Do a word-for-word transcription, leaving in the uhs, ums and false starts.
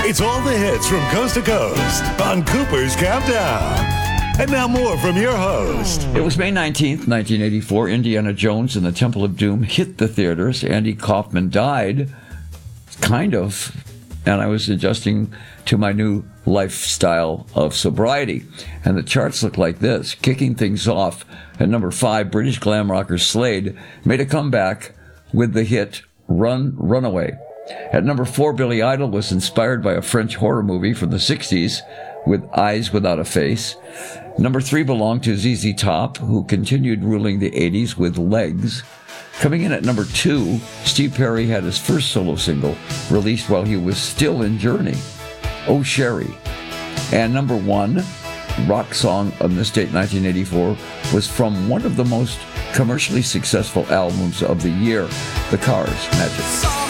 It's all the hits from coast to coast on Cooper's Countdown. And now more from your host. It was May nineteenth, nineteen eighty-four. Indiana Jones and the Temple of Doom hit the theaters. Andy Kaufman died, kind of, and I was adjusting to my new lifestyle of sobriety. And the charts look like this. Kicking things off at number five, British glam rocker Slade made a comeback with the hit Run, Runaway. At number four, Billy Idol was inspired by a French horror movie from the sixties with Eyes Without a Face. Number three belonged to Z Z Top, who continued ruling the eighties with Legs. Coming in at number two, Steve Perry had his first solo single released while he was still in Journey, Oh Sherry. And number one, rock song on this date, nineteen eighty-four, was from one of the most commercially successful albums of the year, The Cars, Magic.